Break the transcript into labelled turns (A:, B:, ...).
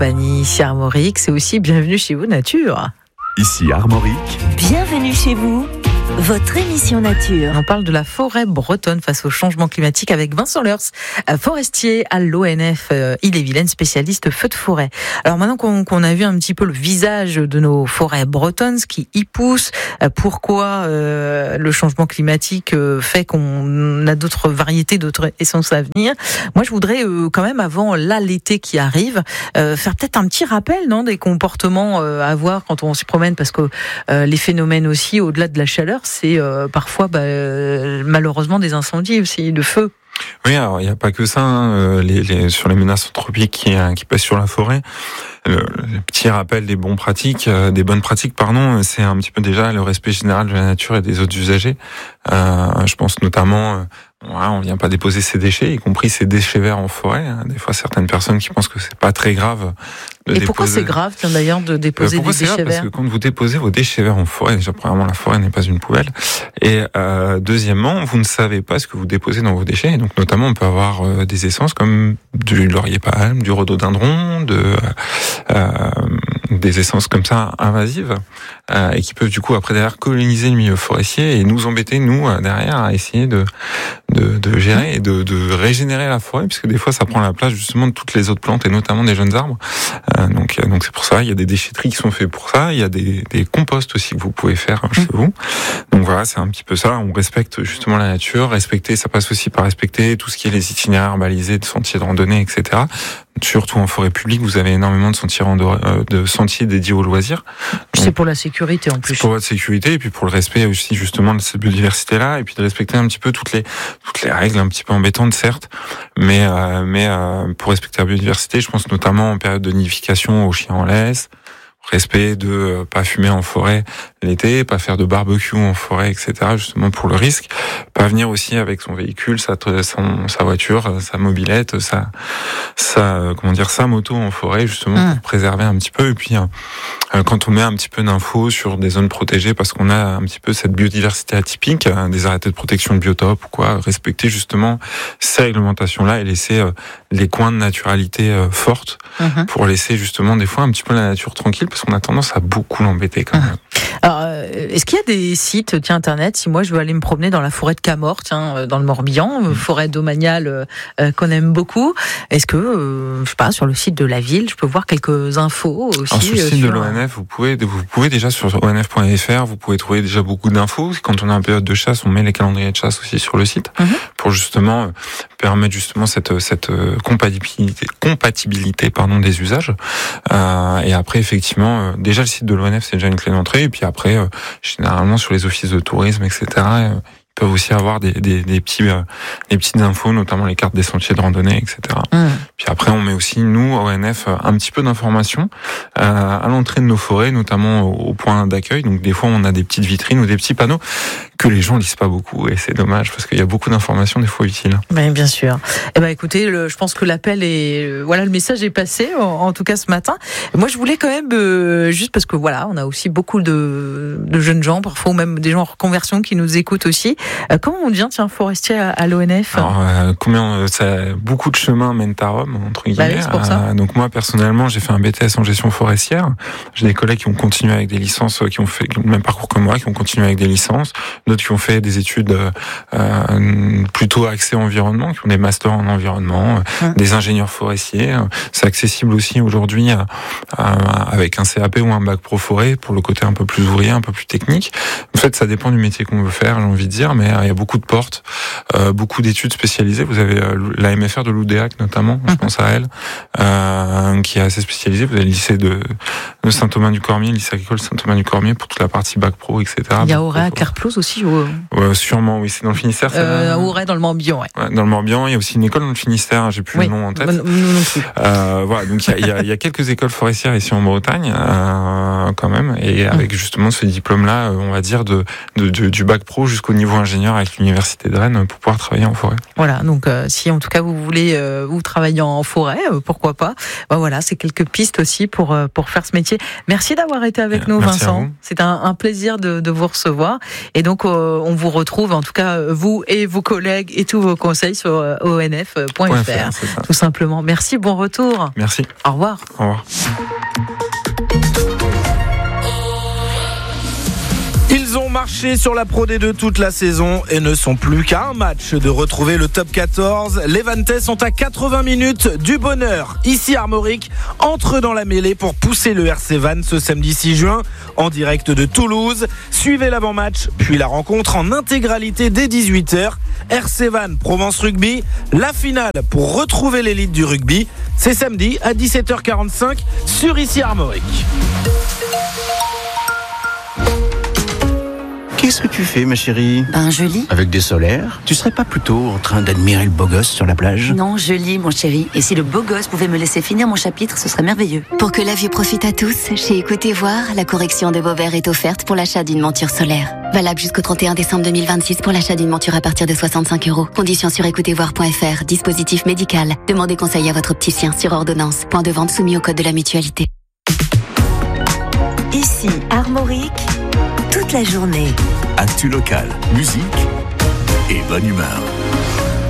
A: Ici Armorique, c'est aussi Bienvenue chez vous Nature.
B: Ici Armorique.
C: Bienvenue chez vous, votre émission nature.
A: On parle de la forêt bretonne face au changement climatique avec Vincent Leurs, forestier à l'ONF Ille-et-Vilaine, spécialiste feu de forêt. Alors maintenant qu'on a vu un petit peu le visage de nos forêts bretonnes, ce qui y pousse, pourquoi le changement climatique fait qu'on a d'autres variétés, d'autres essences à venir. Moi, je voudrais quand même, avant l'été qui arrive, faire peut-être un petit rappel, non, des comportements à avoir quand on s'y promène, parce que les phénomènes aussi, au-delà de la chaleur, c'est parfois malheureusement des incendies aussi, de feu.
D: Oui, alors il n'y a pas que ça, hein, sur les menaces anthropiques qui pèsent sur la forêt. Le petit rappel des bonnes pratiques, c'est un petit peu déjà le respect général de la nature et des autres usagers. Je pense notamment, on vient pas déposer ses déchets, y compris ses déchets verts en forêt. Des fois, certaines personnes qui pensent que c'est pas très grave de déposer.
A: Et pourquoi c'est grave, d'ailleurs, de déposer des déchets verts ?
D: Parce que quand vous déposez vos déchets verts en forêt, déjà, premièrement, la forêt n'est pas une poubelle. Et deuxièmement, vous ne savez pas ce que vous déposez dans vos déchets. Et donc, notamment, on peut avoir des essences comme du laurier palme, du rhododendron, des essences comme ça invasives, et qui peuvent du coup après derrière coloniser le milieu forestier et nous embêter, nous, derrière, à essayer de gérer et de régénérer la forêt, puisque des fois ça prend la place justement de toutes les autres plantes et notamment des jeunes arbres. Donc c'est pour ça, il y a des déchetteries qui sont faites pour ça, il y a des composts aussi que vous pouvez faire chez vous. Donc voilà, c'est un petit peu ça, on respecte justement la nature, respecter, ça passe aussi par respecter tout ce qui est les itinéraires balisés, de sentiers de randonnée, etc. Surtout en forêt publique, vous avez énormément de sentiers dédiés aux loisirs.
A: C'est pour la sécurité en plus.
D: C'est pour votre sécurité et puis pour le respect aussi justement de cette biodiversité-là, et puis de respecter un petit peu toutes les règles un petit peu embêtantes certes, mais pour respecter la biodiversité, je pense notamment en période de nidification aux chiens en laisse. Respect de pas fumer en forêt l'été, pas faire de barbecue en forêt, etc. Justement pour le risque. Pas venir aussi avec son véhicule, sa voiture, sa mobilette, sa moto en forêt, justement pour préserver un petit peu. Et puis quand on met un petit peu d'infos sur des zones protégées, parce qu'on a un petit peu cette biodiversité atypique, des arrêtés de protection de biotopes ou quoi, respecter justement ces réglementations-là et laisser les coins de naturalité fortes pour laisser justement des fois un petit peu la nature tranquille, parce qu'on a tendance à beaucoup l'embêter quand même.
A: Alors, est-ce qu'il y a des sites, internet, si moi je veux aller me promener dans la forêt de Camors, dans le Morbihan, forêt domaniale qu'on aime beaucoup, est-ce que, je sais pas, sur le site de la ville, je peux voir quelques infos aussi?
D: Alors, sur le site de l'ONF, vous pouvez déjà sur onf.fr, vous pouvez trouver déjà beaucoup d'infos. Quand on est en période de chasse, on met les calendriers de chasse aussi sur le site pour justement permettre justement cette compatibilité des usages. Et après, effectivement, déjà le site de l'ONF, c'est déjà une clé d'entrée. Et puis après, généralement sur les offices de tourisme, etc., ils peuvent aussi avoir des petites infos, notamment les cartes des sentiers de randonnée, etc. Puis après, on met aussi, nous, à ONF, un petit peu d'informations à l'entrée de nos forêts, notamment au point d'accueil. Donc des fois, on a des petites vitrines ou des petits panneaux que les gens lisent pas beaucoup, et c'est dommage parce qu'il y a beaucoup d'informations des fois utiles.
A: Mais bien sûr. Écoutez, je pense que l'appel est, le message est passé en tout cas ce matin. Moi, je voulais quand même juste parce que on a aussi beaucoup de jeunes gens, parfois ou même des gens en reconversion qui nous écoutent aussi. Comment on devient forestier à l'ONF ?
D: Alors beaucoup de chemins mènent à Rome, entre guillemets.
A: Oui, c'est pour ça.
D: Donc moi personnellement, j'ai fait un BTS en gestion forestière. J'ai des collègues qui ont continué avec des licences, qui ont fait le même parcours que moi, qui ont continué avec des licences. D'autres qui ont fait des études plutôt axées environnement, qui ont des masters en environnement, des ingénieurs forestiers. C'est accessible aussi aujourd'hui avec un CAP ou un bac pro forêt pour le côté un peu plus ouvrier, un peu plus technique. En fait, ça dépend du métier qu'on veut faire, j'ai envie de dire, mais il y a beaucoup de portes, beaucoup d'études spécialisées. Vous avez la MFR de l'Oudéac notamment, je pense à elle, qui est assez spécialisée. Vous avez le lycée de Saint-Thomas-du-Cormier, le lycée agricole Saint-Thomas-du-Cormier pour toute la partie bac pro, etc.
A: Il y a Auray à Carplos aussi.
D: Sûrement, oui, c'est dans le Finistère.
A: Auray dans le Morbihan,
D: dans le Morbihan, il y a aussi une école dans le Finistère, j'ai plus le nom en tête.
A: Nous non plus.
D: Donc il y a quelques écoles forestières ici en Bretagne, quand même, et avec justement ce diplôme-là, on va dire du bac pro jusqu'au niveau ingénieur avec l'université de Rennes pour pouvoir travailler en forêt.
A: Voilà, donc si en tout cas vous voulez vous travailler en forêt, pourquoi pas. C'est quelques pistes aussi pour faire ce métier. Merci d'avoir été avec nous,
D: Merci
A: Vincent. C'est un plaisir de vous recevoir. Et donc on vous retrouve, en tout cas vous et vos collègues et tous vos conseils sur onf.fr. Tout simplement. Merci, bon retour.
D: Merci.
A: Au revoir.
D: Au revoir.
E: Ils ont marché sur la Pro D2 toute la saison et ne sont plus qu'à un match de retrouver le top 14. Les Vantais sont à 80 minutes du bonheur. Ici Armorique entre dans la mêlée pour pousser le RC Vannes ce samedi 6 juin en direct de Toulouse. Suivez l'avant-match puis la rencontre en intégralité dès 18h. RC Vannes Provence Rugby, la finale pour retrouver l'élite du rugby. C'est samedi à 17h45 sur Ici Armorique.
F: Qu'est-ce que tu fais, ma chérie?
C: Je lis.
F: Avec des solaires? Tu serais pas plutôt en train d'admirer le beau gosse sur la plage?
C: Non, je lis, mon chéri. Et si le beau gosse pouvait me laisser finir mon chapitre, ce serait merveilleux. Pour que la vue profite à tous, chez Écoutez Voir, la correction de vos verres est offerte pour l'achat d'une monture solaire. Valable jusqu'au 31 décembre 2026 pour l'achat d'une monture à partir de 65 €. Conditions sur écoutezvoir.fr. Dispositif médical. Demandez conseil à votre opticien sur ordonnance. Point de vente soumis au code de la mutualité.
G: Ici Armorique, toute la journée.
B: Actu local, musique et bonne humeur.